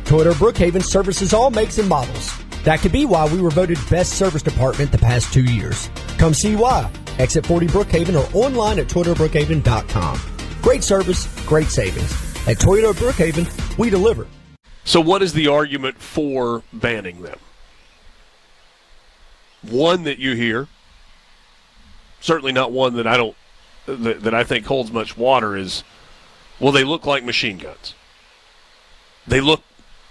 Toyota Brookhaven services all makes and models. That could be why we were voted best service department the past 2 years. Come see why. Exit 40 Brookhaven or online at ToyotaBrookhaven.com. Great service, great savings. At Toyota Brookhaven, we deliver. So what is the argument for banning them? One that you hear, certainly not one that I think holds much water, is, well, they look like machine guns. They look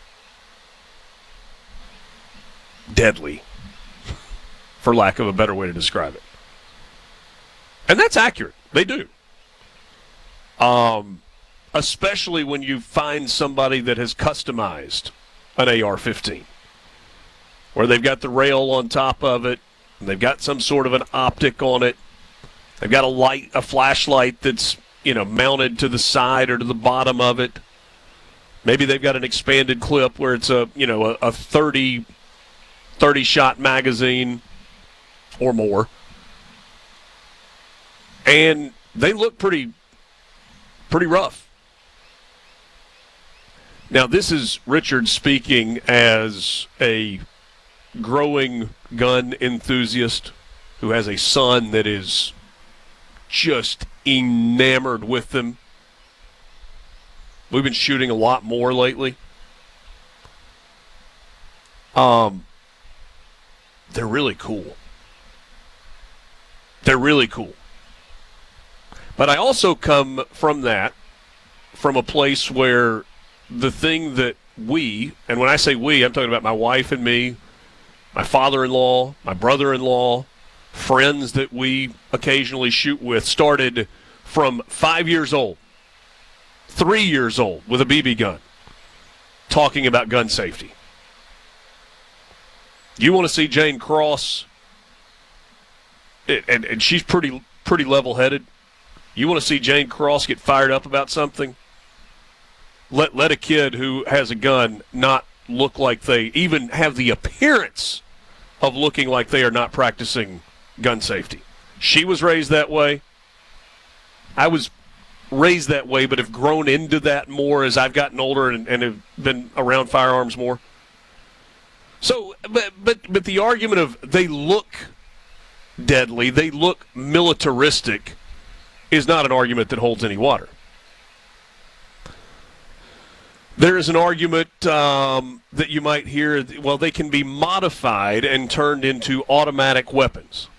deadly, for lack of a better way to describe it. And that's accurate. They do. Especially when you find somebody that has customized an AR-15, where they've got the rail on top of it, and they've got some sort of an optic on it. They've got a flashlight that's, mounted to the side or to the bottom of it. Maybe they've got an expanded clip where it's a 30 shot magazine or more. And they look pretty rough. Now, this is Richard speaking as a growing gun enthusiast who has a son that is just enamored with them. We've been shooting a lot more lately. They're really cool. They're really cool. But I also come from a place where the thing that we, and when I say we, I'm talking about my wife and me, my father-in-law, my brother-in-law, friends that we occasionally shoot with, started from 5 years old, 3 years old with a BB gun, talking about gun safety. You want to see Jane Cross, and she's pretty level-headed. You want to see Jane Cross get fired up about something? Let a kid who has a gun not look like they even have the appearance of looking like they are not practicing gun safety. She was raised that way. I was raised that way, but have grown into that more as I've gotten older and have been around firearms more. So, but the argument of they look deadly, they look militaristic, is not an argument that holds any water. There is an argument that you might hear, well, they can be modified and turned into automatic weapons.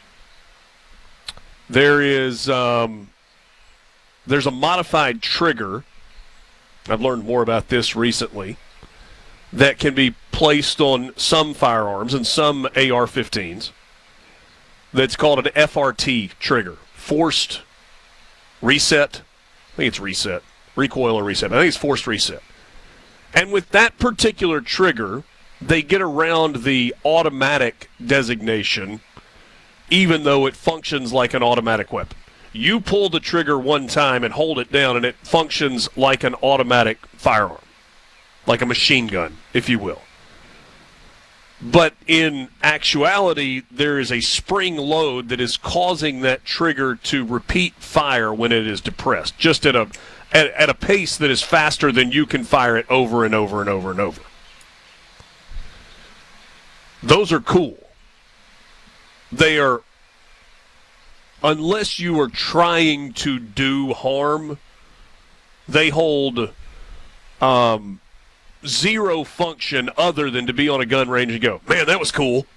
There's a modified trigger, I've learned more about this recently, that can be placed on some firearms and some AR-15s. That's called an FRT trigger, forced reset. I think it's reset, recoil or reset. I think it's forced reset. And with that particular trigger, they get around the automatic designation, even though it functions like an automatic weapon. You pull the trigger one time and hold it down, and it functions like an automatic firearm, like a machine gun, if you will. But in actuality, there is a spring load that is causing that trigger to repeat fire when it is depressed, just at a pace that is faster than you can fire it over and over and over and over. Those are cool. They are, unless you are trying to do harm, they hold zero function other than to be on a gun range and go, man, that was cool.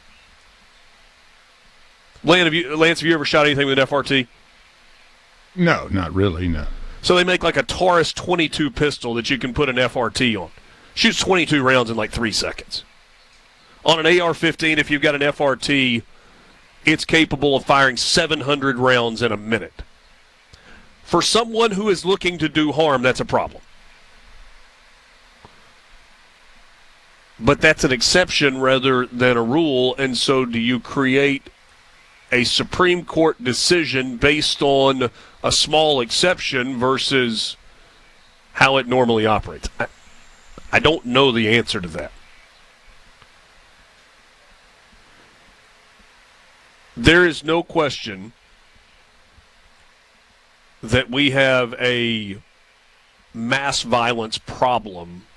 Lance, have you ever shot anything with an FRT? No, not really, no. So they make like a Taurus 22 pistol that you can put an FRT on. Shoots 22 rounds in like 3 seconds. On an AR-15, if you've got an FRT, it's capable of firing 700 rounds in a minute. For someone who is looking to do harm, that's a problem. But that's an exception rather than a rule, and so do you create a Supreme Court decision based on a small exception versus how it normally operates? I don't know the answer to that. There is no question that we have a mass violence problem